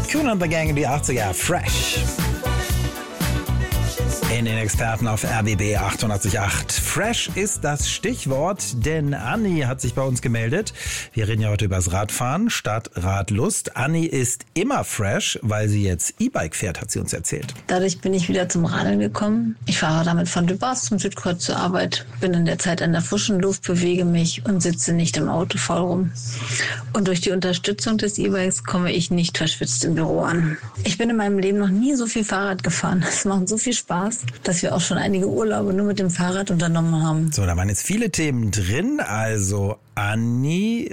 Kool and the Gang in die 80er, Fresh. In den Experten auf RBB 88.8. Fresh ist das Stichwort, denn Anni hat sich bei uns gemeldet. Wir reden ja heute über das Radfahren statt Radlust. Anni ist immer fresh, weil sie jetzt E-Bike fährt, hat sie uns erzählt. Dadurch bin ich wieder zum Radeln gekommen. Ich fahre damit von Dübars zum Südkreuz zur Arbeit, bin in der Zeit an der frischen Luft, bewege mich und sitze nicht im Auto faul rum. Und durch die Unterstützung des E-Bikes komme ich nicht verschwitzt im Büro an. Ich bin in meinem Leben noch nie so viel Fahrrad gefahren. Es macht so viel Spaß, dass wir auch schon einige Urlaube nur mit dem Fahrrad unternommen haben. So, da waren jetzt viele Themen drin. Also Anni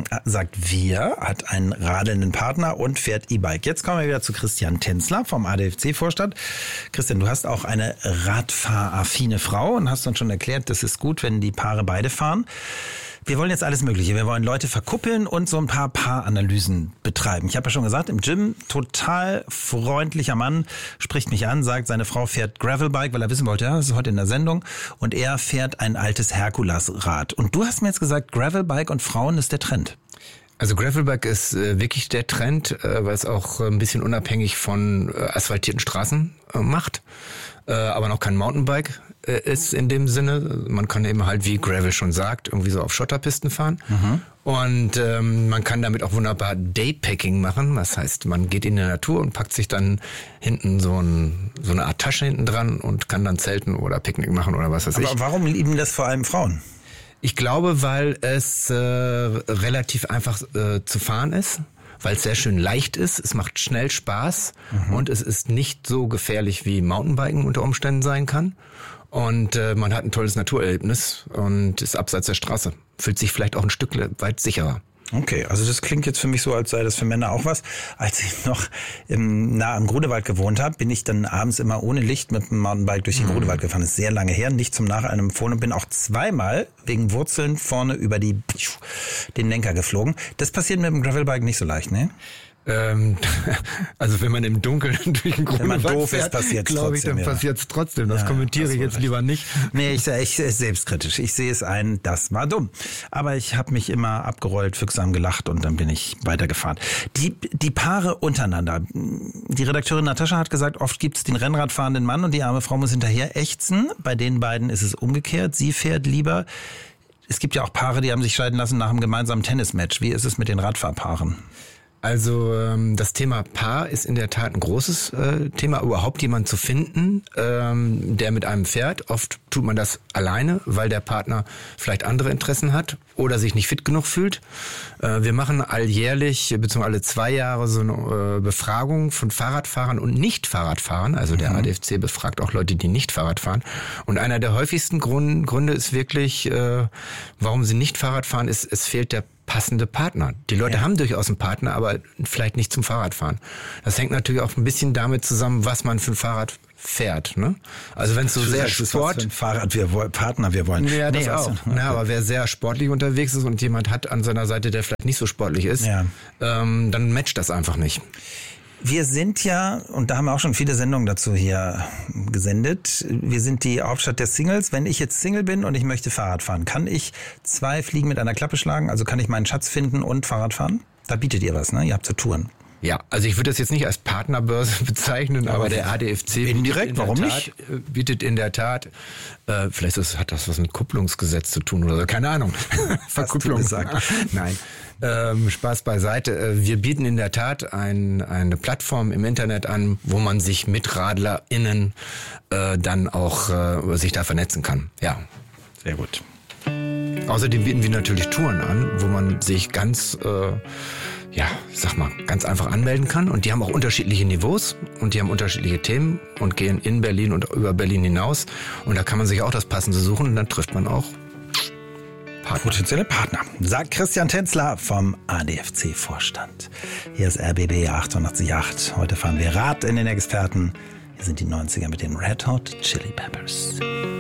sagt wir, hat einen radelnden Partner und fährt E-Bike. Jetzt kommen wir wieder zu Christian Tänzler vom ADFC-Vorstand. Christian, du hast auch eine radfahraffine Frau und hast uns schon erklärt, das ist gut, wenn die Paare beide fahren. Wir wollen jetzt alles Mögliche. Wir wollen Leute verkuppeln und so ein paar Paaranalysen betreiben. Ich habe ja schon gesagt, im Gym total freundlicher Mann spricht mich an, sagt, seine Frau fährt Gravelbike, weil er wissen wollte, ja, das ist heute in der Sendung. Und er fährt ein altes Herkules-Rad. Und du hast mir jetzt gesagt, Gravelbike und Frauen ist der Trend. Also Gravelbike ist wirklich der Trend, weil es auch ein bisschen unabhängig von asphaltierten Straßen macht, aber noch kein Mountainbike ist in dem Sinne. Man kann eben halt, wie Gravel schon sagt, irgendwie so auf Schotterpisten fahren. Mhm. Und man kann damit auch wunderbar Daypacking machen. Das heißt, man geht in die Natur und packt sich dann hinten so eine Art Tasche hinten dran und kann dann zelten oder Picknick machen oder was weiß ich. Aber warum lieben das vor allem Frauen? Ich glaube, weil es relativ einfach zu fahren ist, weil es sehr schön leicht ist, es macht schnell Spaß und es ist nicht so gefährlich wie Mountainbiken unter Umständen sein kann. Und man hat ein tolles Naturerlebnis und ist abseits der Straße. Fühlt sich vielleicht auch ein Stück weit sicherer. Okay, also das klingt jetzt für mich so, als sei das für Männer auch was. Als ich noch nah am Grunewald gewohnt habe, bin ich dann abends immer ohne Licht mit dem Mountainbike durch den Grunewald gefahren. Das ist sehr lange her, nicht zum Nacheillen empfohlen und bin auch zweimal wegen Wurzeln vorne über den Lenker geflogen. Das passiert mit dem Gravelbike nicht so leicht, ne? Also wenn man im Dunkeln durch den Grunewald doof fährt, passiert es trotzdem. Dann passiert es trotzdem. Das kommentiere ich jetzt lieber nicht. Nee, ich selbstkritisch. Ich sehe es ein, das war dumm. Aber ich habe mich immer abgerollt, fügsam gelacht und dann bin ich weitergefahren. Die Paare untereinander. Die Redakteurin Natascha hat gesagt, oft gibt es den Rennradfahrenden Mann und die arme Frau muss hinterher ächzen. Bei den beiden ist es umgekehrt. Sie fährt lieber. Es gibt ja auch Paare, die haben sich scheiden lassen nach einem gemeinsamen Tennismatch. Wie ist es mit den Radfahrpaaren? Also das Thema Paar ist in der Tat ein großes Thema, überhaupt jemanden zu finden, der mit einem fährt. Oft tut man das alleine, weil der Partner vielleicht andere Interessen hat oder sich nicht fit genug fühlt. Wir machen alljährlich bzw. alle 2 Jahre so eine Befragung von Fahrradfahrern und Nicht-Fahrradfahrern. Also der ADFC befragt auch Leute, die nicht Fahrrad fahren. Und einer der häufigsten Gründe ist wirklich, warum sie nicht Fahrrad fahren, ist, es fehlt der passende Partner. Die Leute haben durchaus einen Partner, aber vielleicht nicht zum Fahrradfahren. Das hängt natürlich auch ein bisschen damit zusammen, was man für ein Fahrrad fährt. Ne? Also wenn es so sehr Partner wir wollen. Ja, das auch. Okay. Ja, aber wer sehr sportlich unterwegs ist und jemand hat an seiner Seite, der vielleicht nicht so sportlich ist, dann matcht das einfach nicht. Wir sind ja, und da haben wir auch schon viele Sendungen dazu hier gesendet, wir sind die Hauptstadt der Singles. Wenn ich jetzt Single bin und ich möchte Fahrrad fahren, kann ich 2 Fliegen mit einer Klappe schlagen? Also kann ich meinen Schatz finden und Fahrrad fahren? Da bietet ihr was, ne? Ihr habt so Touren. Ja, also ich würde das jetzt nicht als Partnerbörse bezeichnen, aber der ADFC indirekt, warum nicht? Bietet in der Tat, vielleicht hat das was mit Kupplungsgesetz zu tun oder so, keine Ahnung. Verkupplung gesagt. Nein. Spaß beiseite. Wir bieten in der Tat eine Plattform im Internet an, wo man sich mit RadlerInnen dann auch sich da vernetzen kann. Ja. Sehr gut. Außerdem bieten wir natürlich Touren an, wo man sich ganz ganz einfach anmelden kann. Und die haben auch unterschiedliche Niveaus und die haben unterschiedliche Themen und gehen in Berlin und über Berlin hinaus. Und da kann man sich auch das Passende suchen und dann trifft man auch potenzielle Partner, sagt Christian Tänzler vom ADFC-Vorstand. Hier ist RBB 88.8. Heute fahren wir Rad in den Experten. Hier sind die 90er mit den Red Hot Chili Peppers.